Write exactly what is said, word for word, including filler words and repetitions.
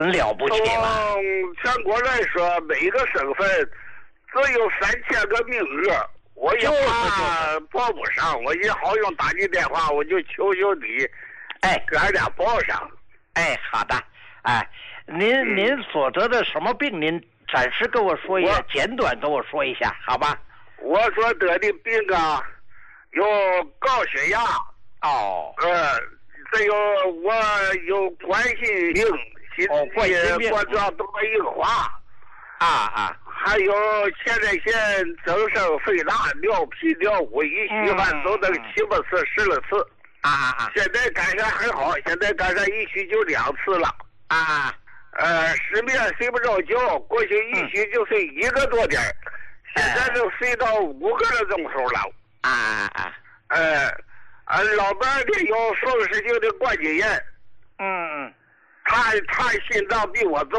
很了不起了。 从全国来说，每个省份只有三千个名额，我也怕报不上，我也好用打你电话，我就求求你， 哎， 给俺俩报上。 哎，好的。哎，您、嗯、您所得的什么病？您暂时跟我说一下，简短跟我说一下，好吧？ 我所得的病啊，有高血压。 哦。 呃，这有我有冠心病，心肌冠状动脉硬化。 啊啊。 还有前列腺增生、肥大、尿频、尿污、一虚汗都能七八次、十来次。 啊啊啊！ 现在改善很好，现在改善一虚就两次了。 啊。 呃，失眠睡不着觉，过去一虚就睡一个多点，嗯、现在就睡到五个多钟头了。 啊啊啊！ 呃，呃，老伴儿的有风湿性的关节炎。 嗯。 他他心脏比我重。